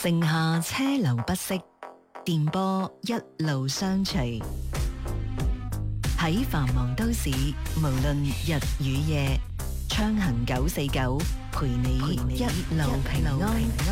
城下車流不息，電波一路相隨。喺繁忙都市，無論日與夜，暢行949，陪你一路平安。